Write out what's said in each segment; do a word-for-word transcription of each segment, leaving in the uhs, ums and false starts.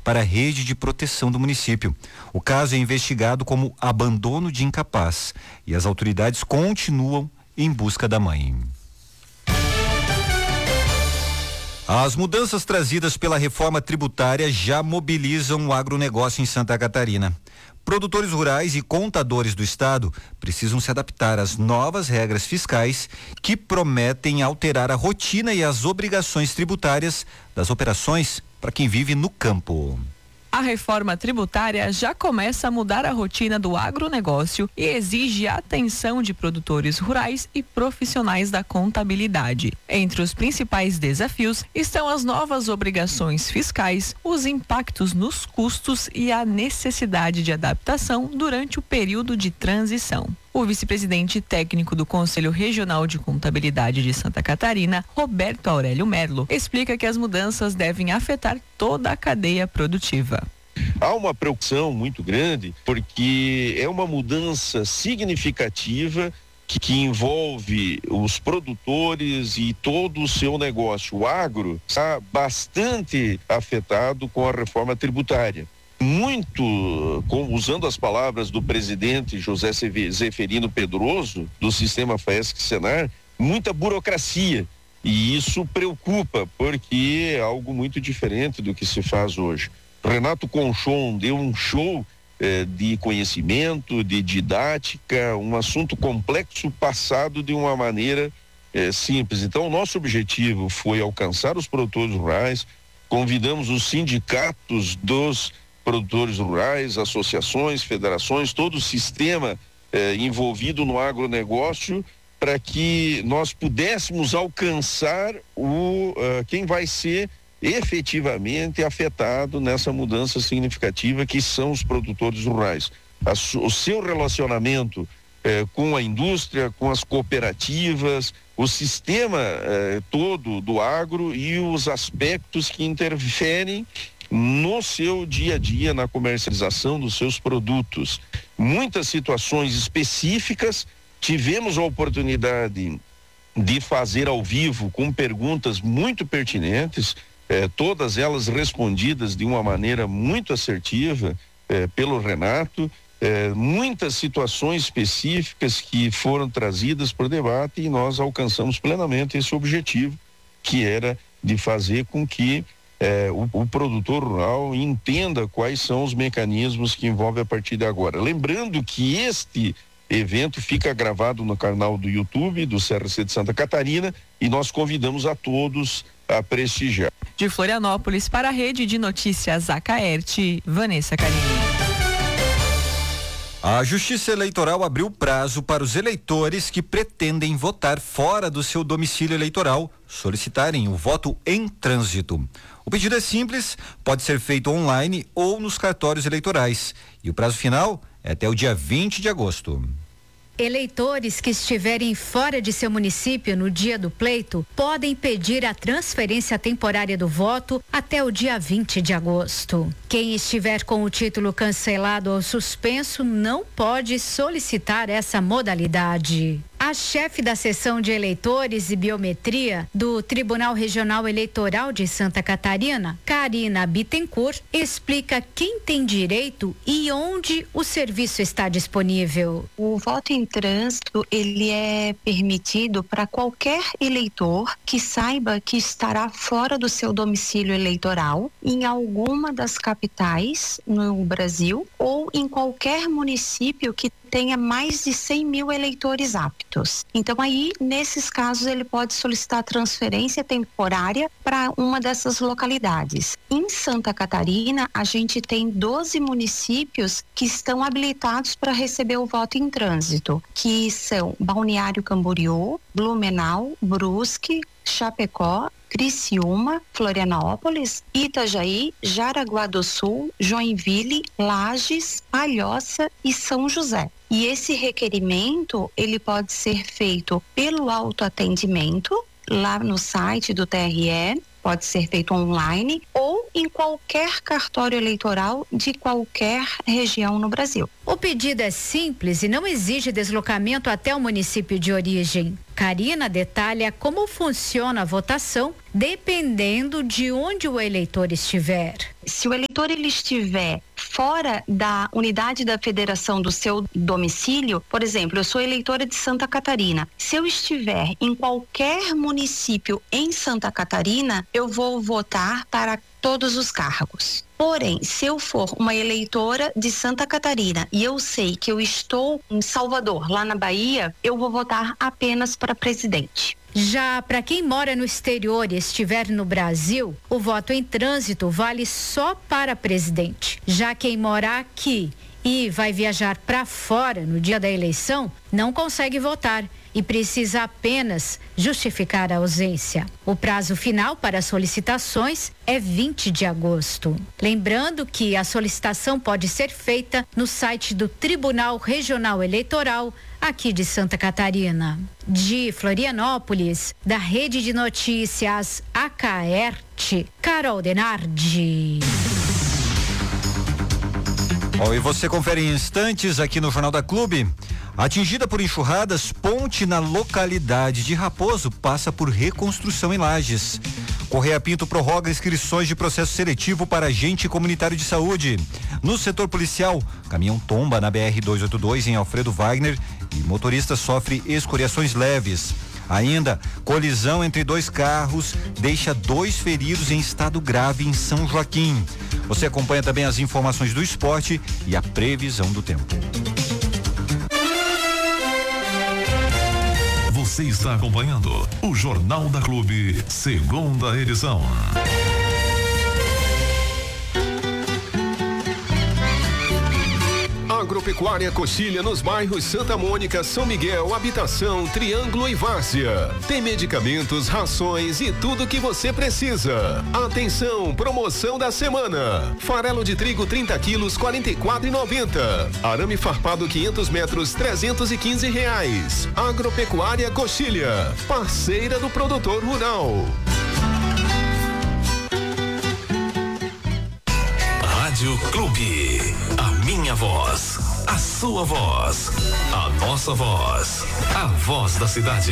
para a rede de proteção do município. O caso é investigado como abandono de incapaz e as autoridades continuam em busca da mãe. As mudanças trazidas pela reforma tributária já mobilizam o agronegócio em Santa Catarina. Produtores rurais e contadores do estado precisam se adaptar às novas regras fiscais que prometem alterar a rotina e as obrigações tributárias das operações para quem vive no campo. A reforma tributária já começa a mudar a rotina do agronegócio e exige a atenção de produtores rurais e profissionais da contabilidade. Entre os principais desafios estão as novas obrigações fiscais, os impactos nos custos e a necessidade de adaptação durante o período de transição. O vice-presidente técnico do Conselho Regional de Contabilidade de Santa Catarina, Roberto Aurélio Merlo, explica que as mudanças devem afetar toda a cadeia produtiva. Há uma preocupação muito grande porque é uma mudança significativa que, que envolve os produtores e todo o seu negócio. O agro está bastante afetado com a reforma tributária. Muito, com, usando as palavras do presidente José Zeferino Pedroso, do sistema FAESC-Senar, muita burocracia. E isso preocupa, porque é algo muito diferente do que se faz hoje. Renato Conchon deu um show eh, de conhecimento, de didática, um assunto complexo passado de uma maneira eh, simples. Então, o nosso objetivo foi alcançar os produtores rurais, convidamos os sindicatos dos produtores rurais, associações, federações, todo o sistema eh, envolvido no agronegócio, para que nós pudéssemos alcançar o uh, quem vai ser efetivamente afetado nessa mudança significativa, que são os produtores rurais. A, o seu relacionamento eh, com a indústria, com as cooperativas, o sistema eh, todo do agro e os aspectos que interferem no seu dia a dia, na comercialização dos seus produtos. Muitas situações específicas, tivemos a oportunidade de fazer ao vivo com perguntas muito pertinentes, eh, todas elas respondidas de uma maneira muito assertiva eh, pelo Renato, eh, muitas situações específicas que foram trazidas para o debate, e nós alcançamos plenamente esse objetivo, que era de fazer com que É, o, o produtor rural entenda quais são os mecanismos que envolve a partir de agora. Lembrando que este evento fica gravado no canal do YouTube do C R C de Santa Catarina e nós convidamos a todos a prestigiar. De Florianópolis para a Rede de Notícias Acaerte, Vanessa Carini. A Justiça Eleitoral abriu prazo para os eleitores que pretendem votar fora do seu domicílio eleitoral solicitarem o voto em trânsito. O pedido é simples, pode ser feito online ou nos cartórios eleitorais. E o prazo final é até o dia vinte de agosto. Eleitores que estiverem fora de seu município no dia do pleito podem pedir a transferência temporária do voto até o dia vinte de agosto. Quem estiver com o título cancelado ou suspenso não pode solicitar essa modalidade. A chefe da seção de eleitores e biometria do Tribunal Regional Eleitoral de Santa Catarina, Karina Bittencourt, explica quem tem direito e onde o serviço está disponível. O voto em trânsito, ele é permitido para qualquer eleitor que saiba que estará fora do seu domicílio eleitoral em alguma das capitais no Brasil ou em qualquer município que tenha mais de cem mil eleitores aptos. Então aí, nesses casos, ele pode solicitar transferência temporária para uma dessas localidades. Em Santa Catarina, a gente tem doze municípios que estão habilitados para receber o voto em trânsito, que são Balneário Camboriú, Blumenau, Brusque, Chapecó, Criciúma, Florianópolis, Itajaí, Jaraguá do Sul, Joinville, Lages, Palhoça e São José. E esse requerimento, ele pode ser feito pelo autoatendimento, lá no site do T R E, pode ser feito online ou em qualquer cartório eleitoral de qualquer região no Brasil. O O pedido é simples e não exige deslocamento até o município de origem. Karina detalha como funciona a votação dependendo de onde o eleitor estiver. Se o eleitor ele estiver fora da unidade da federação do seu domicílio, por exemplo, eu sou eleitora de Santa Catarina. Se eu estiver em qualquer município em Santa Catarina, eu vou votar para todos os cargos. Porém, se eu for uma eleitora de Santa Catarina e eu sei que eu estou em Salvador, lá na Bahia, eu vou votar apenas para presidente. Já para quem mora no exterior e estiver no Brasil, o voto em trânsito vale só para presidente. Já quem mora aqui e vai viajar para fora no dia da eleição, não consegue votar e precisa apenas justificar a ausência. O prazo final para solicitações é vinte de agosto. Lembrando que a solicitação pode ser feita no site do Tribunal Regional Eleitoral aqui de Santa Catarina. De Florianópolis, da Rede de Notícias Acaerte, Carol Denardi. Oh, e você confere em instantes aqui no Jornal da Clube. Atingida por enxurradas, ponte na localidade de Raposo passa por reconstrução em Lages. Correia Pinto prorroga inscrições de processo seletivo para agente comunitário de saúde. No setor policial, caminhão tomba na B R duzentos e oitenta e dois em Alfredo Wagner e motorista sofre escoriações leves. Ainda, colisão entre dois carros deixa dois feridos em estado grave em São Joaquim. Você acompanha também as informações do esporte e a previsão do tempo. Você está acompanhando o Jornal da Clube, segunda edição. Agropecuária Coxilha nos bairros Santa Mônica, São Miguel, Habitação, Triângulo e Várzea. Tem medicamentos, rações e tudo que você precisa. Atenção, promoção da semana. Farelo de trigo trinta quilos, quarenta e quatro e noventa. Arame farpado quinhentos metros, trezentos e quinze reais. Agropecuária Coxilha, parceira do produtor rural. Rádio Clube, a minha voz, a sua voz, a nossa voz, a voz da cidade.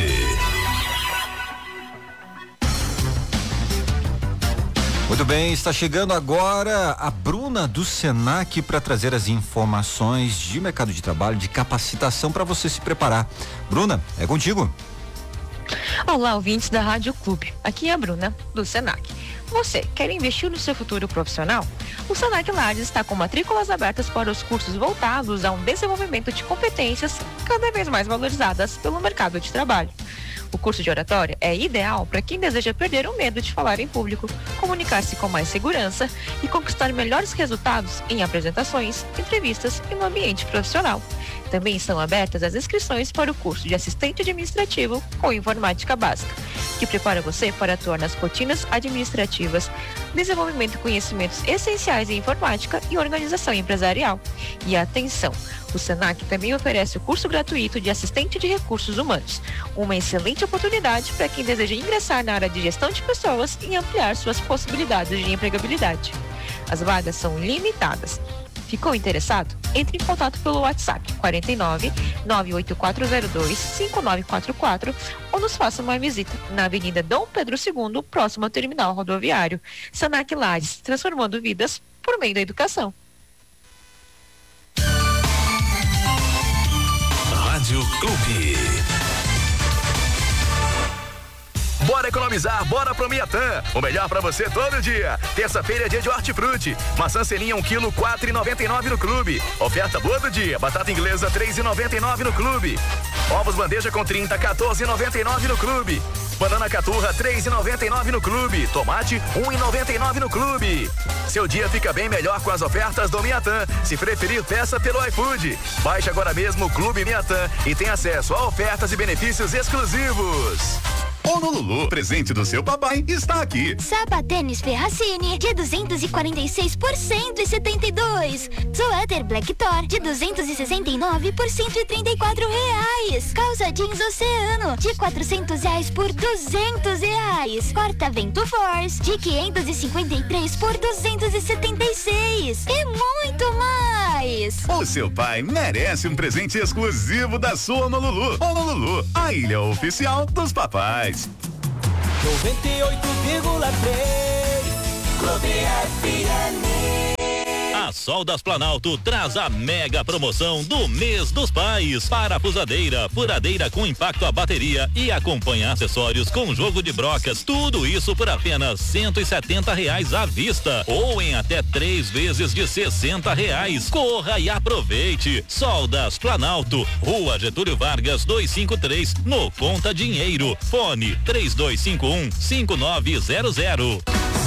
Muito bem, está chegando agora a Bruna do Senac para trazer as informações de mercado de trabalho, de capacitação para você se preparar. Bruna, é contigo. Olá, ouvintes da Rádio Clube. Aqui é a Bruna do Senac. Você quer investir no seu futuro profissional? O Senac Lages está com matrículas abertas para os cursos voltados a um desenvolvimento de competências cada vez mais valorizadas pelo mercado de trabalho. O curso de oratória é ideal para quem deseja perder o medo de falar em público, comunicar-se com mais segurança e conquistar melhores resultados em apresentações, entrevistas e no ambiente profissional. Também estão abertas as inscrições para o curso de assistente administrativo com informática básica, que prepara você para atuar nas rotinas administrativas, desenvolvimento de conhecimentos essenciais em informática e organização empresarial. E atenção, o Senac também oferece o curso gratuito de assistente de recursos humanos, uma excelente oportunidade para quem deseja ingressar na área de gestão de pessoas e ampliar suas possibilidades de empregabilidade. As vagas são limitadas. Ficou interessado? Entre em contato pelo WhatsApp quarenta e nove, nove oito quatro zero dois, cinco nove quatro quatro ou nos faça uma visita na Avenida Dom Pedro segundo, próximo ao terminal rodoviário. Senac Lages, transformando vidas por meio da educação. Rádio Clube. Bora economizar, bora pro Miatã. O melhor pra você todo dia. Terça-feira é dia de hortifruti. Maçã selinha um quilo, quatro e noventa e nove no clube. Oferta boa do dia. Batata inglesa, três e noventa e nove no clube. Ovos bandeja com trinta, quatorze e noventa e nove no clube. Banana caturra, três e noventa e nove no clube. Tomate, um e noventa e nove no clube. Seu dia fica bem melhor com as ofertas do Miatã. Se preferir, peça pelo iFood. Baixe agora mesmo o Clube Miatã e tem acesso a ofertas e benefícios exclusivos. O Lulu, presente do seu papai, está aqui. Sapatênis Ferracini, de duzentos e quarenta e seis por cento e setenta e dois. Suéter Black Thor, de duzentos e sessenta e nove por cento e trinta e quatro reais. Calça jeans Oceano, de quatrocentos reais por duzentos reais. Corta-vento Force, de quinhentos e cinquenta e três por duzentos e setenta e seis. E muito mais. reais. O seu pai merece um presente exclusivo da sua Honolulu. Honolulu, a ilha oficial dos papais. noventa e oito vírgula três Clube F M. A Soldas Planalto traz a mega promoção do mês dos pais. Parafusadeira, furadeira com impacto à bateria e acompanha acessórios com jogo de brocas. Tudo isso por apenas cento e setenta reais à vista ou em até três vezes de sessenta reais. Corra e aproveite. Soldas Planalto, Rua Getúlio Vargas duzentos e cinquenta e três, no Conta Dinheiro. Fone três dois cinco um, cinco nove zero zero.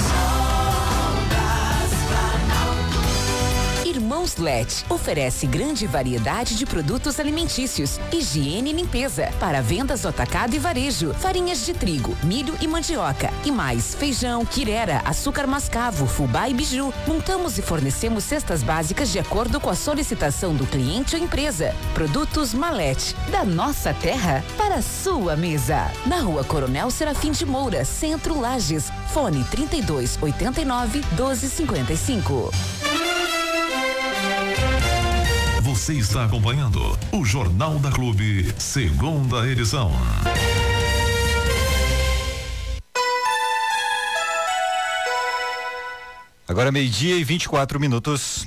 Irmãos Let oferece grande variedade de produtos alimentícios, higiene e limpeza para vendas no atacado e varejo, farinhas de trigo, milho e mandioca e mais feijão, quirera, açúcar mascavo, fubá e biju. Montamos e fornecemos cestas básicas de acordo com a solicitação do cliente ou empresa. Produtos Malete, da nossa terra para a sua mesa. Na Rua Coronel Serafim de Moura, Centro Lages. Fone trinta e dois, oitenta e nove, doze, cinquenta e cinco. Você está acompanhando o Jornal da Clube, segunda edição. Agora meio-dia e vinte e quatro minutos.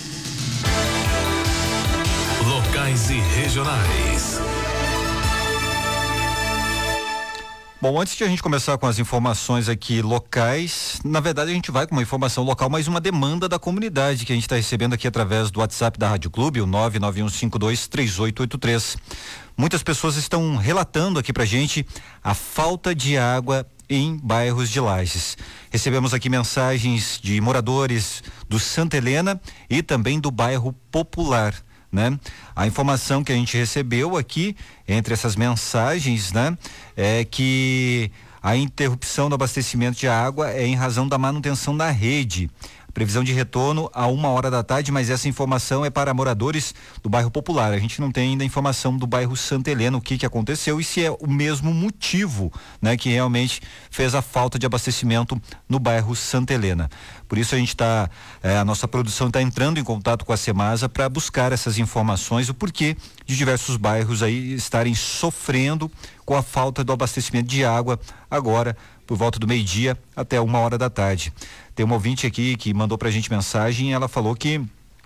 Locais e regionais. Bom, antes de a gente começar com as informações aqui locais, na verdade a gente vai com uma informação local, mas uma demanda da comunidade que a gente está recebendo aqui através do WhatsApp da Rádio Clube, o nove nove um cinco dois três oito oito três. Muitas pessoas estão relatando aqui pra gente a falta de água em bairros de Lages. Recebemos aqui mensagens de moradores do Santa Helena e também do bairro Popular, né? A informação que a gente recebeu aqui, entre essas mensagens, né, é que a interrupção do abastecimento de água é em razão da manutenção da rede. Previsão de retorno a uma hora da tarde, mas essa informação é para moradores do bairro Popular. A gente não tem ainda informação do bairro Santa Helena, o que que aconteceu e se é o mesmo motivo, né, que realmente fez a falta de abastecimento no bairro Santa Helena. Por isso a gente está, eh, a nossa produção está entrando em contato com a Semasa para buscar essas informações, o porquê de diversos bairros aí estarem sofrendo com a falta do abastecimento de água agora por volta do meio-dia até uma hora da tarde. Tem uma ouvinte aqui que mandou pra gente mensagem e ela falou que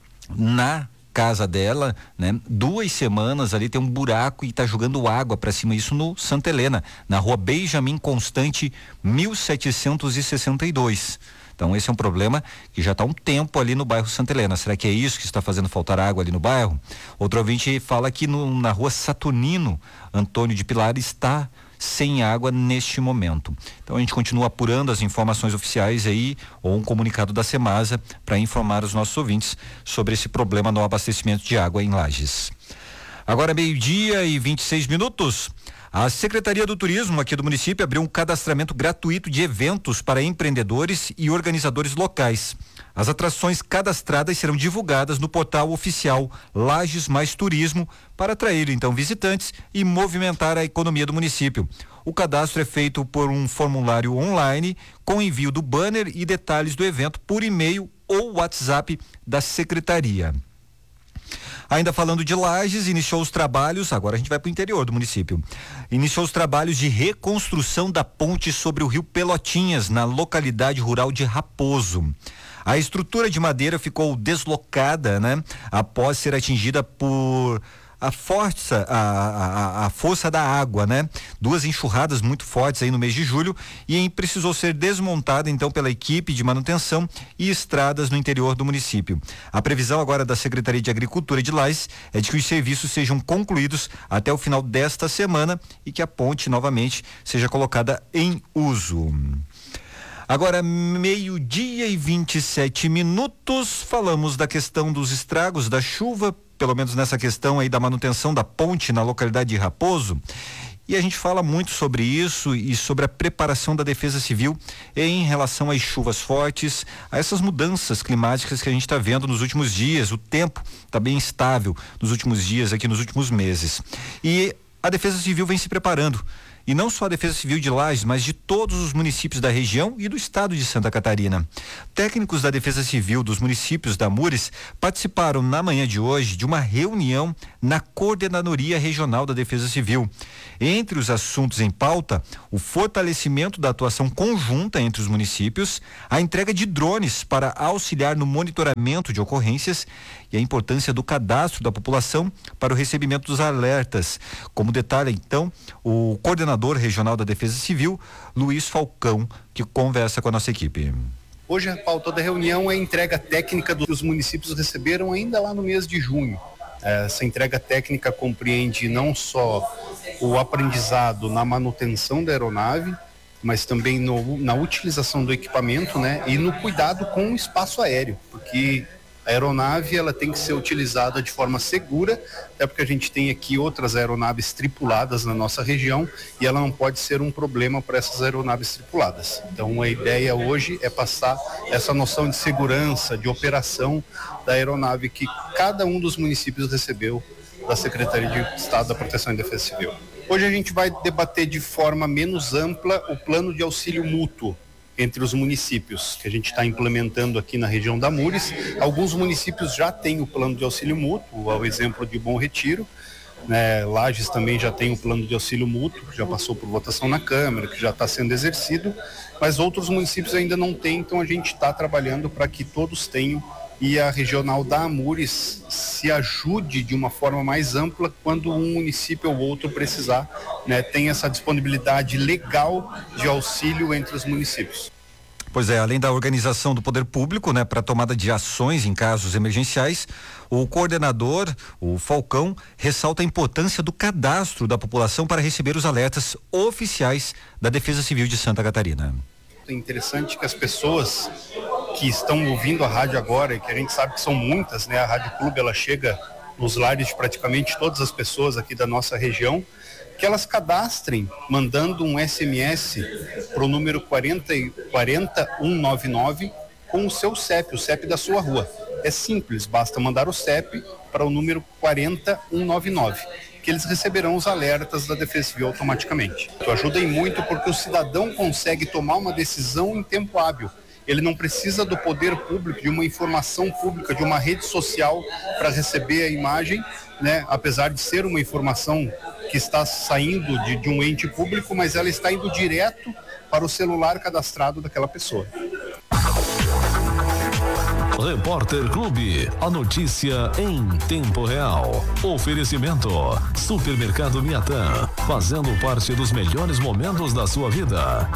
na casa dela, né, duas semanas ali tem um buraco e tá jogando água para cima, isso no Santa Helena, na rua Benjamin Constante, mil setecentos e sessenta e dois. Então esse é um problema que já está há um tempo ali no bairro Santa Helena. Será que é isso que está fazendo faltar água ali no bairro? Outro ouvinte fala que no, na rua Saturnino Antônio de Pilar está sem água neste momento. Então a gente continua apurando as informações oficiais aí, ou um comunicado da Semasa para informar os nossos ouvintes sobre esse problema no abastecimento de água em Lages. Agora meio-dia e vinte e seis minutos. A Secretaria do Turismo aqui do município abriu um cadastramento gratuito de eventos para empreendedores e organizadores locais. As atrações cadastradas serão divulgadas no portal oficial Lages Mais Turismo para atrair então visitantes e movimentar a economia do município. O cadastro é feito por um formulário online com envio do banner e detalhes do evento por e-mail ou WhatsApp da Secretaria. Ainda falando de Lages, iniciou os trabalhos, agora a gente vai para o interior do município. Iniciou os trabalhos de reconstrução da ponte sobre o rio Pelotinhas, na localidade rural de Raposo. A estrutura de madeira ficou deslocada, né, após ser atingida por a força, a, a, a força da água, né? Duas enxurradas muito fortes aí no mês de julho e precisou ser desmontada então pela equipe de manutenção e estradas no interior do município. A previsão agora da Secretaria de Agricultura de Lages é de que os serviços sejam concluídos até o final desta semana e que a ponte novamente seja colocada em uso. Agora, meio-dia e vinte e sete minutos, falamos da questão dos estragos da chuva, pelo menos nessa questão aí da manutenção da ponte na localidade de Raposo. E a gente fala muito sobre isso e sobre a preparação da Defesa Civil em relação às chuvas fortes, a essas mudanças climáticas que a gente está vendo nos últimos dias. O tempo está bem instável nos últimos dias, aqui nos últimos meses. E a Defesa Civil vem se preparando. e não só a Defesa Civil de Lages, mas de todos os municípios da região e do estado de Santa Catarina. Técnicos da Defesa Civil dos municípios da Mures participaram na manhã de hoje de uma reunião na Coordenadoria Regional da Defesa Civil. Entre os assuntos em pauta, o fortalecimento da atuação conjunta entre os municípios, a entrega de drones para auxiliar no monitoramento de ocorrências e a importância do cadastro da população para o recebimento dos alertas. Como detalha, então, o coordenador regional da Defesa Civil, Luiz Falcão, que conversa com a nossa equipe. Hoje a pauta da reunião é a entrega técnica que os municípios receberam ainda lá no mês de junho. Essa entrega técnica compreende não só o aprendizado na manutenção da aeronave, mas também no, na utilização do equipamento, né, e no cuidado com o espaço aéreo, porque a aeronave ela tem que ser utilizada de forma segura, até porque a gente tem aqui outras aeronaves tripuladas na nossa região e ela não pode ser um problema para essas aeronaves tripuladas. Então a ideia hoje é passar essa noção de segurança, de operação da aeronave que cada um dos municípios recebeu da Secretaria de Estado da Proteção e Defesa Civil. Hoje a gente vai debater de forma menos ampla o plano de auxílio mútuo entre os municípios, que a gente está implementando aqui na região da Mures. Alguns municípios já têm o plano de auxílio mútuo, ao exemplo de Bom Retiro, né? Lages também já tem o plano de auxílio mútuo, que já passou por votação na Câmara, que já está sendo exercido, mas outros municípios ainda não têm, então a gente está trabalhando para que todos tenham e a regional da Amures se ajude de uma forma mais ampla quando um município ou outro precisar, né, tem essa disponibilidade legal de auxílio entre os municípios. Pois é, além da organização do poder público, né, para tomada de ações em casos emergenciais, o coordenador, o Falcão, ressalta a importância do cadastro da população para receber os alertas oficiais da Defesa Civil de Santa Catarina. É interessante que as pessoas que estão ouvindo a rádio agora, e que a gente sabe que são muitas, né? A Rádio Clube, ela chega nos lares de praticamente todas as pessoas aqui da nossa região, que elas cadastrem mandando um S M S para o número quarenta, quarenta, cento e noventa e nove com o seu C E P, o C E P da sua rua. É simples, basta mandar o C E P para o número quarenta, cento e noventa e nove, que eles receberão os alertas da Defesa Civil automaticamente. Então ajudem muito porque o cidadão consegue tomar uma decisão em tempo hábil. Ele não precisa do poder público, de uma informação pública, de uma rede social para receber a imagem, né? Apesar de ser uma informação que está saindo de, de um ente público, mas ela está indo direto para o celular cadastrado daquela pessoa. Repórter Clube, a notícia em tempo real. Oferecimento, Supermercado Miatã, fazendo parte dos melhores momentos da sua vida.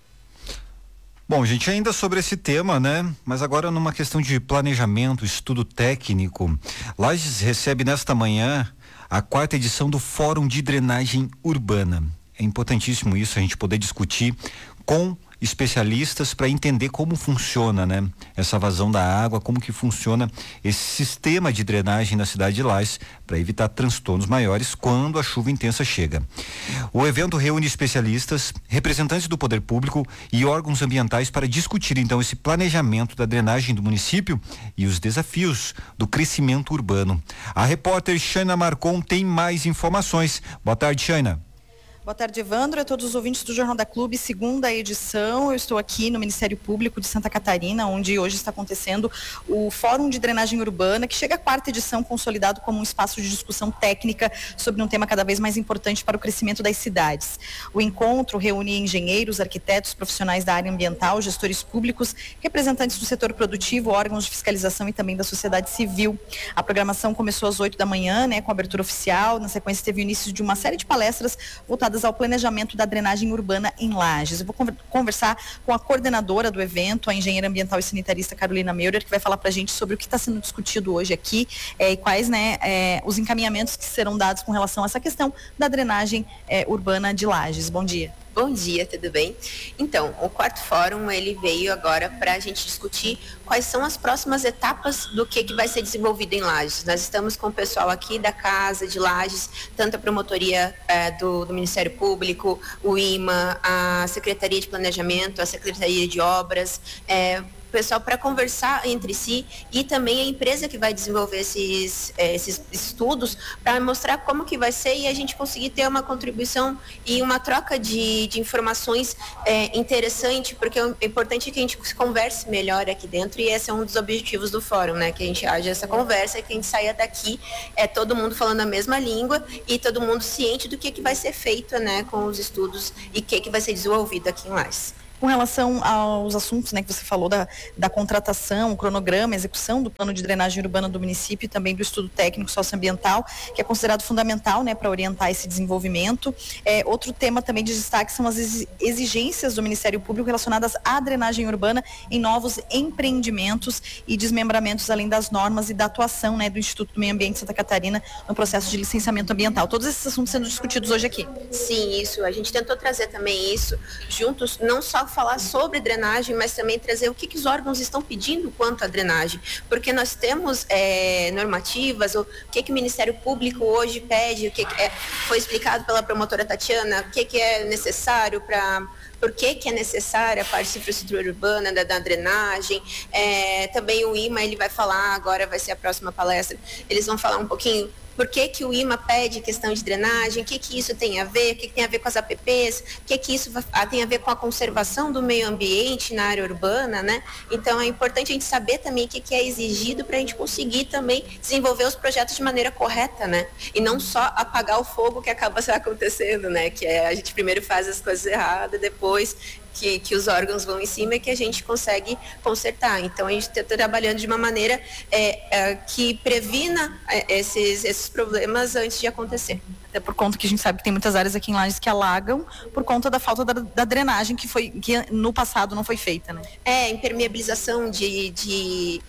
Bom, gente, ainda sobre esse tema, né? Mas agora numa questão de planejamento, estudo técnico. Lages recebe nesta manhã a quarta edição do Fórum de Drenagem Urbana. É importantíssimo isso, a gente poder discutir com especialistas para entender como funciona, né? Essa vazão da água, como que funciona esse sistema de drenagem na cidade de Lages para evitar transtornos maiores quando a chuva intensa chega. O evento reúne especialistas, representantes do poder público e órgãos ambientais para discutir então esse planejamento da drenagem do município e os desafios do crescimento urbano. A repórter Shaina Marcon tem mais informações. Boa tarde, Shaina. Boa tarde, Evandro, a todos os ouvintes do Jornal da Clube, segunda edição. Eu estou aqui no Ministério Público de Santa Catarina, onde hoje está acontecendo o Fórum de Drenagem Urbana, que chega à quarta edição, consolidado como um espaço de discussão técnica sobre um tema cada vez mais importante para o crescimento das cidades. O encontro reúne engenheiros, arquitetos, profissionais da área ambiental, gestores públicos, representantes do setor produtivo, órgãos de fiscalização e também da sociedade civil. A programação começou às oito da manhã, né, com a abertura oficial. Na sequência, teve o início de uma série de palestras voltadas ao planejamento da drenagem urbana em Lages. Eu vou conversar com a coordenadora do evento, a engenheira ambiental e sanitarista Carolina Meurer, que vai falar para a gente sobre o que está sendo discutido hoje aqui é, e quais, né, é, os encaminhamentos que serão dados com relação a essa questão da drenagem é, urbana de Lages. Bom dia. Bom dia, tudo bem? Então, o quarto fórum, ele veio agora para a gente discutir quais são as próximas etapas do que, que vai ser desenvolvido em Lages. Nós estamos com o pessoal aqui da Casa de Lages, tanto a promotoria eh, do, do Ministério Público, o I M A, a Secretaria de Planejamento, a Secretaria de Obras, eh, o pessoal para conversar entre si e também a empresa que vai desenvolver esses, eh, esses estudos para mostrar como que vai ser e a gente conseguir ter uma contribuição e uma troca de, de informações eh, interessante, porque é importante que a gente converse melhor aqui dentro e esse é um dos objetivos do fórum, né? Que a gente haja essa conversa, que a gente saia daqui é todo mundo falando a mesma língua e todo mundo ciente do que, que vai ser feito, né, com os estudos e o que, que vai ser desenvolvido aqui em Lages. Com relação aos assuntos, né, que você falou da, da contratação, o cronograma, a execução do plano de drenagem urbana do município e também do estudo técnico socioambiental, que é considerado fundamental, né, para orientar esse desenvolvimento. É, outro tema também de destaque são as exigências do Ministério Público relacionadas à drenagem urbana em novos empreendimentos e desmembramentos, além das normas e da atuação, né, do Instituto do Meio Ambiente de Santa Catarina no processo de licenciamento ambiental. Todos esses assuntos sendo discutidos hoje aqui. Sim, isso. A gente tentou trazer também isso juntos, não só falar sobre drenagem, mas também trazer o que, que os órgãos estão pedindo quanto à drenagem, porque nós temos é, normativas, o que, que o Ministério Público hoje pede, o que, que é, foi explicado pela promotora Tatiana, o que, que é necessário para... Por que, que é necessária a parte de infraestrutura urbana, da, da drenagem, é, também o I M A, ele vai falar, agora vai ser a próxima palestra, eles vão falar um pouquinho por que, que o I M A pede questão de drenagem, o que, que isso tem a ver, o que, que tem a ver com as A P Ps, o que, que isso tem a ver com a conservação do meio ambiente na área urbana, né? Então é importante a gente saber também o que, que é exigido para a gente conseguir também desenvolver os projetos de maneira correta, né? E não só apagar o fogo que acaba acontecendo, né? Que é a gente primeiro faz as coisas erradas, depois Que, que os órgãos vão em cima e que a gente consegue consertar. Então, a gente está trabalhando de uma maneira é, é, que previna é, esses, esses problemas antes de acontecer. Até por conta que a gente sabe que tem muitas áreas aqui em Lages que alagam por conta da falta da, da drenagem que, foi, que no passado não foi feita, né? É, impermeabilização de... de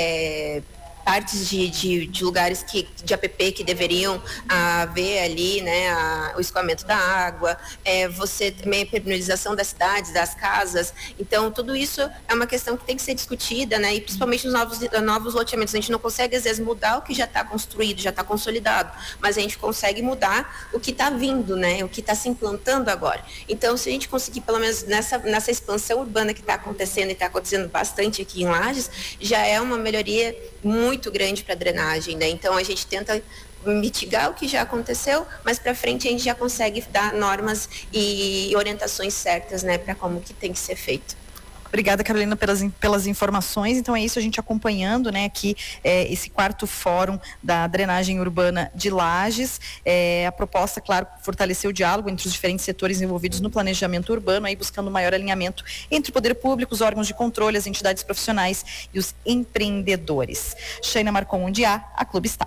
é, partes de, de, de lugares que, de A P P que deveriam haver ali, né, a, o escoamento da água, é, você também a permeabilização das cidades, das casas. Então, tudo isso é uma questão que tem que ser discutida, né, e principalmente nos novos, novos loteamentos. A gente não consegue, às vezes, mudar o que já está construído, já está consolidado, mas a gente consegue mudar o que está vindo, né, o que está se implantando agora. Então, se a gente conseguir, pelo menos nessa, nessa expansão urbana que está acontecendo e está acontecendo bastante aqui em Lages, já é uma melhoria muito muito grande para a drenagem, né? Então a gente tenta mitigar o que já aconteceu, mas para frente a gente já consegue dar normas e orientações certas, né, para como que tem que ser feito. Obrigada, Carolina, pelas, pelas informações. Então é isso, a gente acompanhando, né, aqui é, esse quarto fórum da drenagem urbana de Lages. É, a proposta, claro, fortalecer o diálogo entre os diferentes setores envolvidos no planejamento urbano, aí buscando maior alinhamento entre o poder público, os órgãos de controle, as entidades profissionais e os empreendedores. Sheina Marcon, onde há, a Clube está.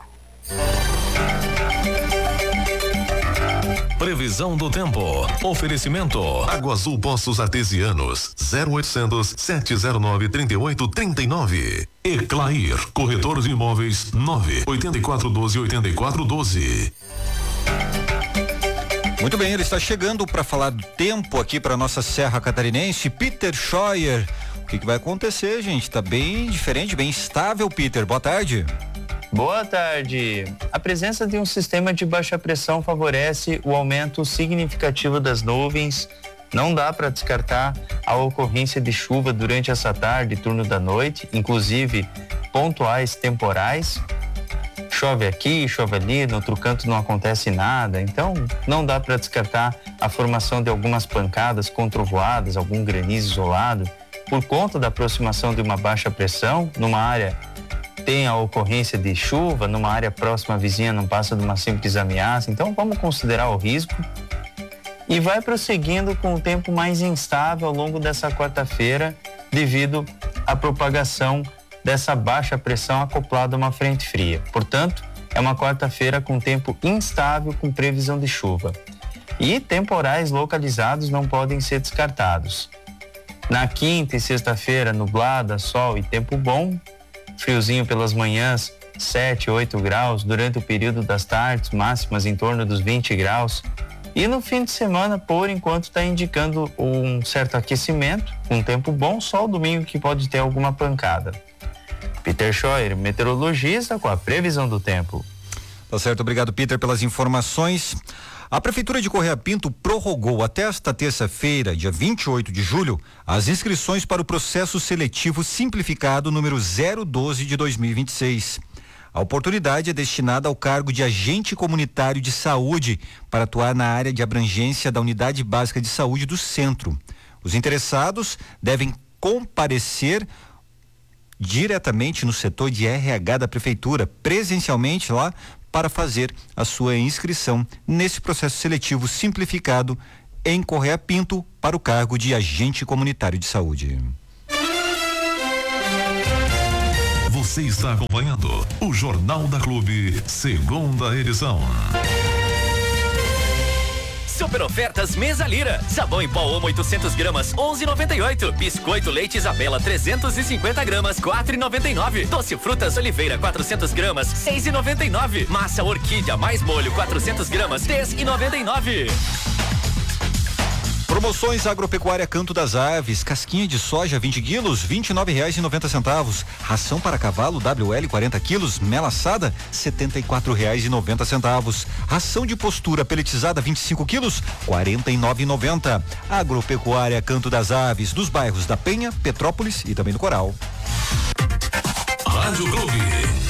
Previsão do tempo. Oferecimento. Água Azul Poços Artesianos. zero oitocentos, sete zero nove, trinta e oito, trinta e nove. Eclair. Corretor de imóveis. nove oito quatro um dois, oito quatro um dois. Muito bem, ele está chegando para falar do tempo aqui para nossa Serra Catarinense. Peter Scheuer. O que, que vai acontecer, gente? Tá bem diferente, bem estável, Peter. Boa tarde. Boa tarde. A presença de um sistema de baixa pressão favorece o aumento significativo das nuvens. Não dá para descartar a ocorrência de chuva durante essa tarde e turno da noite, inclusive pontuais temporais. Chove aqui, chove ali, no outro canto não acontece nada, então não dá para descartar a formação de algumas pancadas com trovoadas, algum granizo isolado, por conta da aproximação de uma baixa pressão numa área tem a ocorrência de chuva, numa área próxima à vizinha não passa de uma simples ameaça, então vamos considerar o risco e vai prosseguindo com o tempo mais instável ao longo dessa quarta-feira devido à propagação dessa baixa pressão acoplada a uma frente fria. Portanto, é uma quarta-feira com tempo instável com previsão de chuva. E temporais localizados não podem ser descartados. Na quinta e sexta-feira, nublada, sol e tempo bom, friozinho pelas manhãs, sete, oito graus, durante o período das tardes, máximas em torno dos vinte graus. E no fim de semana, por enquanto, está indicando um certo aquecimento, um tempo bom, só o domingo que pode ter alguma pancada. Peter Scheuer, meteorologista, com a previsão do tempo. Tá certo, obrigado, Peter, pelas informações. A Prefeitura de Correia Pinto prorrogou até esta terça-feira, dia vinte e oito de julho, as inscrições para o processo seletivo simplificado número zero doze de dois mil e vinte e seis. A oportunidade é destinada ao cargo de agente comunitário de saúde para atuar na área de abrangência da Unidade Básica de Saúde do Centro. Os interessados devem comparecer diretamente no setor de R H da Prefeitura, presencialmente lá, para fazer a sua inscrição nesse processo seletivo simplificado em Correia Pinto para o cargo de agente comunitário de saúde. Você está acompanhando o Jornal da Clube, segunda edição. Super ofertas Mesa Lira. Sabão em pó Omo oitocentos gramas, onze e noventa e oito. Biscoito Leite Isabela trezentos e cinquenta gramas, quatro e noventa e nove. Doce Frutas Oliveira quatrocentos gramas, seis e noventa e nove. Massa Orquídea mais molho quatrocentos gramas, dez e noventa e nove. Promoções Agropecuária Canto das Aves, casquinha de soja vinte quilos, vinte e nove reais e noventa centavos. Ração para cavalo W L quarenta quilos, mela assada, setenta e quatro reais e noventa centavos. Ração de postura peletizada vinte e cinco quilos, quarenta e nove reais e noventa. Agropecuária Canto das Aves, dos bairros da Penha, Petrópolis e também do Coral. Rádio Clube.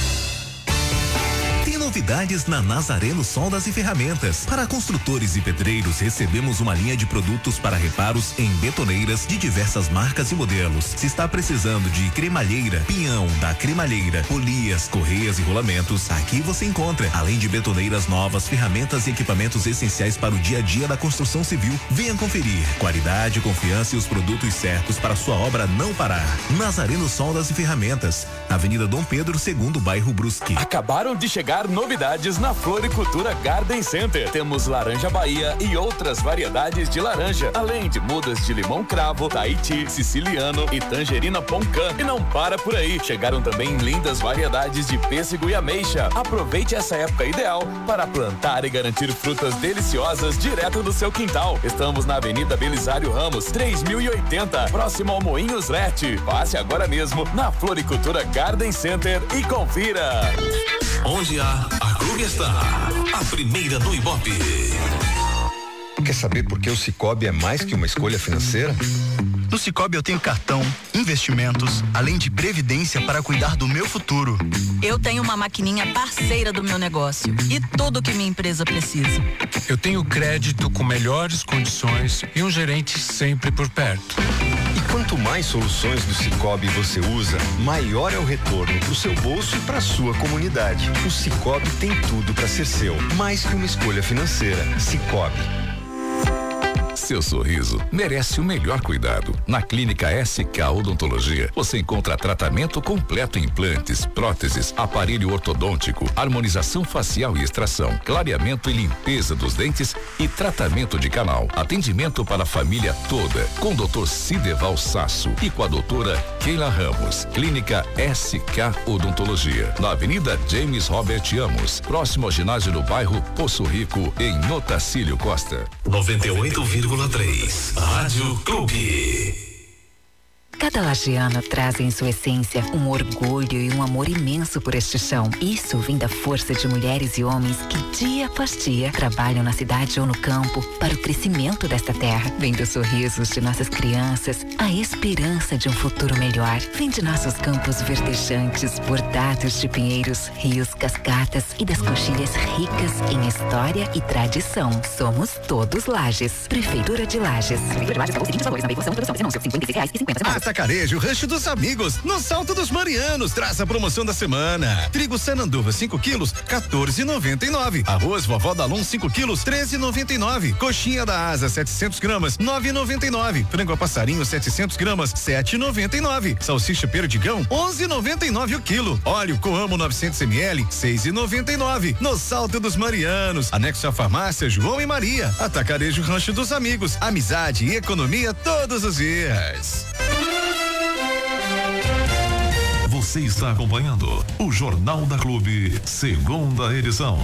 Novidades na Nazareno Soldas e Ferramentas. Para construtores e pedreiros, recebemos uma linha de produtos para reparos em betoneiras de diversas marcas e modelos. Se está precisando de cremalheira, pinhão da cremalheira, polias, correias e rolamentos, aqui você encontra. Além de betoneiras novas, ferramentas e equipamentos essenciais para o dia a dia da construção civil. Venha conferir. Qualidade, confiança e os produtos certos para sua obra não parar. Nazareno Soldas e Ferramentas. Avenida Dom Pedro, segundo bairro Brusque. Acabaram de chegar novidades na Floricultura Garden Center. Temos laranja Bahia e outras variedades de laranja, além de mudas de limão cravo, Tahiti, siciliano e tangerina poncã. E não para por aí. Chegaram também lindas variedades de pêssego e ameixa. Aproveite essa época ideal para plantar e garantir frutas deliciosas direto do seu quintal. Estamos na Avenida Belisário Ramos, três mil e oitenta, próximo ao Moinhos Rete. Passe agora mesmo na Floricultura Garden Center e confira. Onde há, a Clube está. A primeira do Ibope. Quer saber por que o Cicobi é mais que uma escolha financeira? No Cicobi eu tenho cartão, investimentos, além de previdência para cuidar do meu futuro. Eu tenho uma maquininha parceira do meu negócio e tudo que minha empresa precisa. Eu tenho crédito com melhores condições e um gerente sempre por perto. E quanto mais soluções do Cicobi você usa, maior é o retorno para o seu bolso e para a sua comunidade. O Cicobi tem tudo para ser seu, mais que uma escolha financeira. Cicobi. Seu sorriso merece o melhor cuidado. Na Clínica S K Odontologia, você encontra tratamento completo em implantes, próteses, aparelho ortodôntico, harmonização facial e extração, clareamento e limpeza dos dentes e tratamento de canal. Atendimento para a família toda, com o doutor Cideval Sasso e com a doutora Keila Ramos. Clínica S K Odontologia, na Avenida James Robert Amos, próximo ao ginásio do bairro Poço Rico, em Otacílio Costa. noventa e oito vírgula três Rádio Clube. Cada lajeano traz em sua essência um orgulho e um amor imenso por este chão. Isso vem da força de mulheres e homens que dia após dia trabalham na cidade ou no campo para o crescimento desta terra. Vem dos sorrisos de nossas crianças, a esperança de um futuro melhor. Vem de nossos campos verdejantes, bordados de pinheiros, rios, cascatas e das coxilhas ricas em história e tradição. Somos todos Lages. Prefeitura de Lages. Prefeitura de Lages pagou seguintes valores na veiculação, introdução, denúncia, cinquenta e seis reais e cinquenta centavos. Atacarejo Rancho dos Amigos, no Salto dos Marianos, traz a promoção da semana. Trigo Sananduva cinco quilos, quatorze e noventa e nove. Arroz Vovó Dalon cinco quilos, treze e noventa e nove. Coxinha da Asa setecentos gramas, nove e noventa e nove. Frango a passarinho setecentos gramas, sete e noventa e nove. Salsicha Perdigão, onze e noventa e nove o quilo. Óleo Coamo novecentos mililitros, seis e noventa e nove. No Salto dos Marianos, anexo à farmácia João e Maria. Atacarejo Rancho dos Amigos, amizade e economia todos os dias. Você está acompanhando o Jornal da Clube, segunda edição.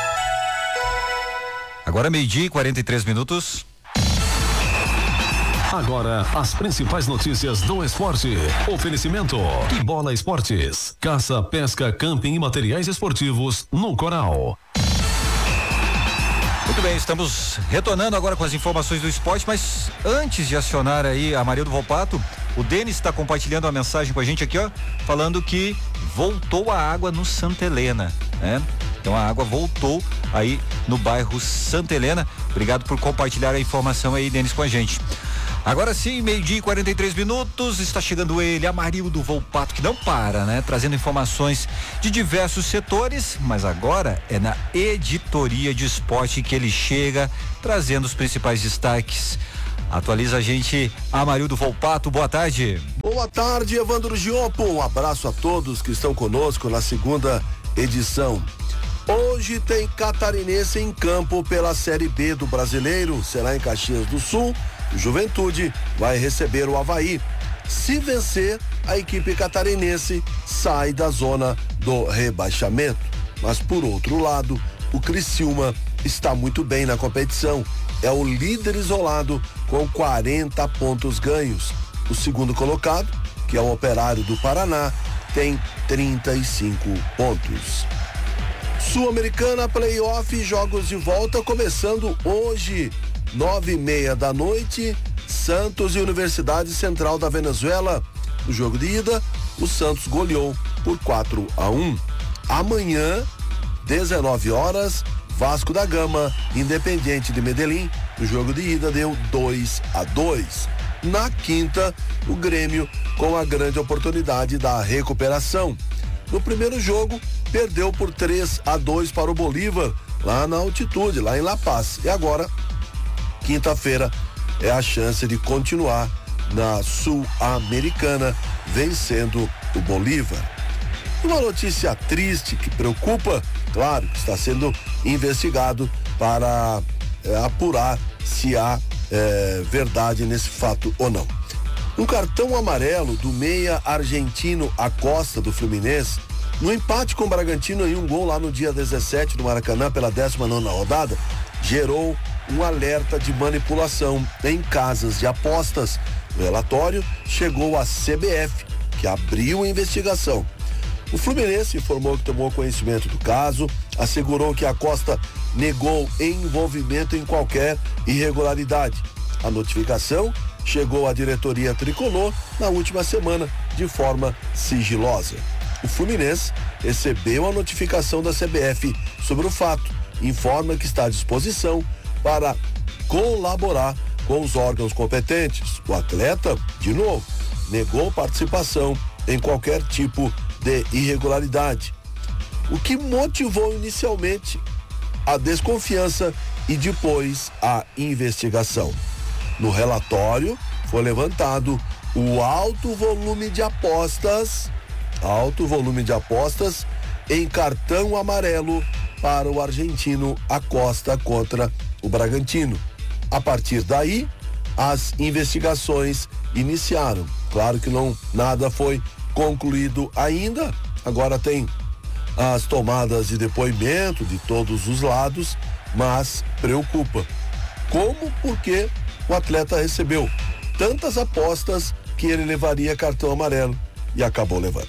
Agora meio-dia e quarenta e três minutos. Agora, as principais notícias do esporte. Oferecimento Que Bola Esportes. Caça, pesca, camping e materiais esportivos no Coral. Muito bem, estamos retornando agora com as informações do esporte, mas antes de acionar aí a Marildo Volpato, o Denis está compartilhando uma mensagem com a gente aqui, ó, falando que voltou a água no Santa Helena, né? Então a água voltou aí no bairro Santa Helena. Obrigado por compartilhar a informação aí, Denis, com a gente. Agora sim, meio-dia e quarenta e três minutos, está chegando ele, Amarildo Volpato, que não para, né? Trazendo informações de diversos setores, mas agora é na editoria de esporte que ele chega, trazendo os principais destaques. Atualiza a gente, Amarildo Volpato, boa tarde. Boa tarde, Evandro Giopo, um abraço a todos que estão conosco na segunda edição. Hoje tem catarinense em campo pela Série B do Brasileiro, será em Caxias do Sul. O Juventude vai receber o Avaí. Se vencer, a equipe catarinense sai da zona do rebaixamento. Mas por outro lado, o Criciúma está muito bem na competição. É o líder isolado com quarenta pontos ganhos. O segundo colocado, que é o Operário do Paraná, tem trinta e cinco pontos. Sul-Americana, playoff, jogos de volta começando hoje. Nove e meia da noite, Santos e Universidade Central da Venezuela. No jogo de ida, o Santos goleou por quatro a um. Amanhã, dezenove horas, Vasco da Gama, Independiente de Medellín. No jogo de ida deu dois a dois. Na quinta, o Grêmio com a grande oportunidade da recuperação. No primeiro jogo, perdeu por três a dois para o Bolívar, lá na altitude, lá em La Paz. E agora, quinta-feira é a chance de continuar na Sul-Americana, vencendo o Bolívar. Uma notícia triste que preocupa, claro, que está sendo investigado para é, apurar se há é, verdade nesse fato ou não. Um cartão amarelo do meia argentino Acosta do Fluminense, no empate com o Bragantino em um gol lá no dia dezessete do Maracanã pela décima nona rodada, gerou um alerta de manipulação em casas de apostas. O relatório chegou à C B F, que abriu a investigação. O Fluminense informou que tomou conhecimento do caso, assegurou que a Costa negou envolvimento em qualquer irregularidade. A notificação chegou à diretoria tricolor na última semana de forma sigilosa. O Fluminense recebeu a notificação da C B F sobre o fato, informa que está à disposição para colaborar com os órgãos competentes. O atleta, de novo, negou participação em qualquer tipo de irregularidade, o que motivou inicialmente a desconfiança e depois a investigação. No relatório foi levantado o alto volume de apostas, alto volume de apostas em cartão amarelo para o argentino Acosta contra o Bragantino. A partir daí, as investigações iniciaram. Claro que não nada foi concluído ainda. Agora tem as tomadas de depoimento de todos os lados, mas preocupa. Como? Porque o atleta recebeu tantas apostas que ele levaria cartão amarelo e acabou levando.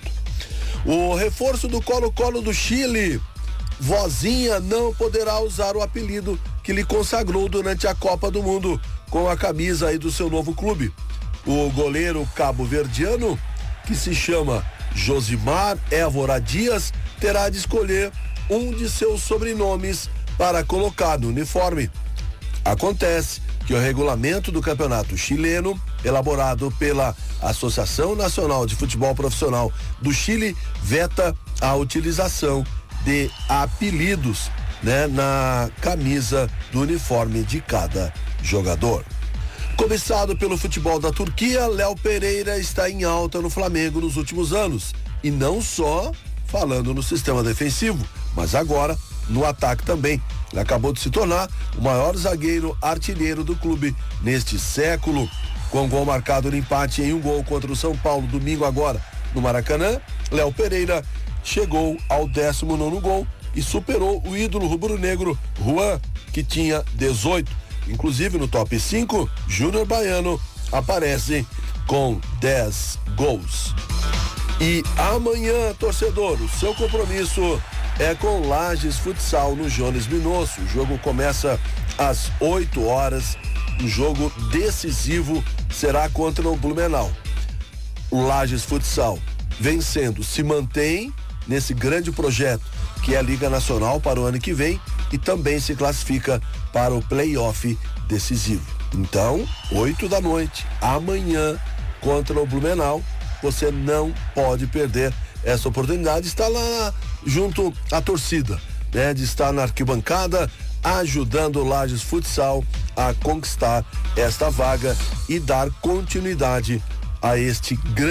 O reforço do Colo-Colo do Chile, Vozinha, não poderá usar o apelido que lhe consagrou durante a Copa do Mundo com a camisa aí do seu novo clube. O goleiro cabo-verdiano, que se chama Josimar Évora Dias, terá de escolher um de seus sobrenomes para colocar no uniforme. Acontece que o regulamento do campeonato chileno, elaborado pela Associação Nacional de Futebol Profissional do Chile, veta a utilização de apelidos, né, na camisa do uniforme de cada jogador. Cobiçado pelo futebol da Turquia, Léo Pereira está em alta no Flamengo nos últimos anos. E não só falando no sistema defensivo, mas agora no ataque também. Ele acabou de se tornar o maior zagueiro artilheiro do clube neste século. Com gol marcado no empate em um gol contra o São Paulo domingo agora no Maracanã, Léo Pereira chegou ao décimo nono gol e superou o ídolo rubro-negro Juan, que tinha dezoito. Inclusive no top cinco, Júnior Baiano aparecem com dez gols. E amanhã, torcedor, o seu compromisso é com Lages Futsal no Jones Minosso. O jogo começa às oito horas. Um jogo decisivo será contra o Blumenau. O Lages Futsal vencendo se mantém nesse grande projeto que é a Liga Nacional para o ano que vem e também se classifica para o playoff decisivo. Então, oito da noite, amanhã, contra o Blumenau, você não pode perder essa oportunidade de estar lá junto à torcida, né? De estar na arquibancada, ajudando o Lages Futsal a conquistar esta vaga e dar continuidade a este grande